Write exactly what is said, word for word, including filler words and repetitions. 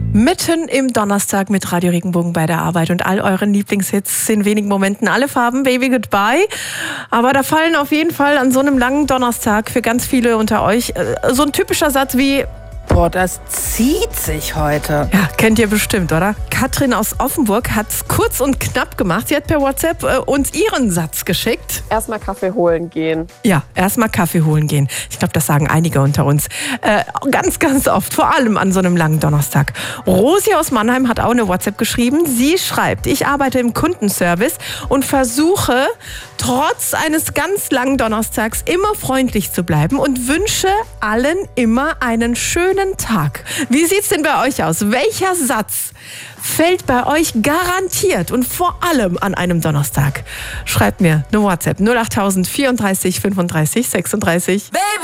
Mitten im Donnerstag mit Radio Regenbogen bei der Arbeit und all euren Lieblingshits in wenigen Momenten. Alle Farben, Baby Goodbye. Aber da fallen auf jeden Fall an so einem langen Donnerstag für ganz viele unter euch äh, so ein typischer Satz wie: Boah, das zieht sich heute. Ja, kennt ihr bestimmt, oder? Katrin aus Offenburg hat es kurz und knapp gemacht. Sie hat per WhatsApp äh, uns ihren Satz geschickt. Erstmal Kaffee holen gehen. Ja, erstmal Kaffee holen gehen. Ich glaube, das sagen einige unter uns. Äh, ganz, ganz oft, vor allem an so einem langen Donnerstag. Rosi aus Mannheim hat auch eine WhatsApp geschrieben. Sie schreibt: Ich arbeite im Kundenservice und versuche, trotz eines ganz langen Donnerstags immer freundlich zu bleiben und wünsche allen immer einen schönen Tag. Wie sieht's denn bei euch aus? Welcher Satz fällt bei euch garantiert und vor allem an einem Donnerstag? Schreibt mir eine WhatsApp null acht null null vierunddreißig fünfunddreißig sechsunddreißig.